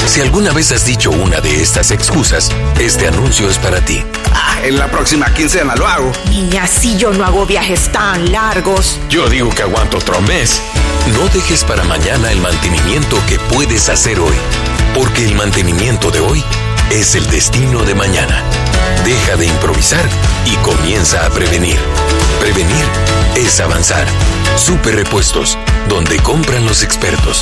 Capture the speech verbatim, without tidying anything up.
Si alguna vez has dicho una de estas excusas, este anuncio es para ti. Ah, en la próxima quincena lo hago. Niña, si yo no hago viajes tan largos. Yo digo que aguanto otro mes. No dejes para mañana el mantenimiento que puedes hacer hoy, porque el mantenimiento de hoy es el destino de mañana. Deja de improvisar y comienza a prevenir. Prevenir es avanzar. Super Repuestos, donde compran los expertos.